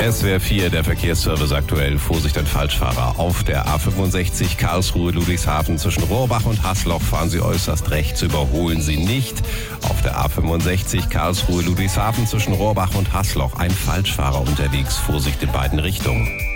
SWR 4, der Verkehrsservice aktuell. Vorsicht, ein Falschfahrer. Auf der A65 Karlsruhe-Ludwigshafen zwischen Rohrbach und Haßloch fahren Sie äußerst rechts, überholen Sie nicht. Auf der A65 Karlsruhe-Ludwigshafen zwischen Rohrbach und Haßloch ein Falschfahrer unterwegs. Vorsicht in beiden Richtungen.